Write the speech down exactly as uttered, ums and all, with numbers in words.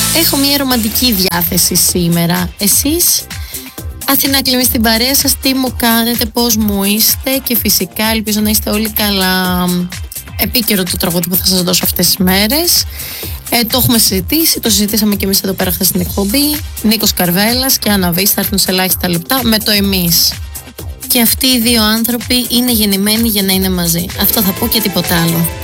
Έχω μια ρομαντική διάθεση σήμερα. Εσείς? Αθηνά Κλιμή στην παρέα σας, τι μου κάνετε, πώς μου είστε? Και φυσικά ελπίζω να είστε όλοι καλά. Επίκαιρο το τραγούδι που θα σας δώσω αυτές τις μέρες. Ε, το έχουμε συζητήσει, το συζητήσαμε και εμείς εδώ πέρα χθες στην εκπομπή. Νίκος Καρβέλας και Άννα Βύση θα έρθουν σε ελάχιστα λεπτά με το εμείς. Και αυτοί οι δύο άνθρωποι είναι γεννημένοι για να είναι μαζί. Αυτό θα πω και τίποτα άλλο.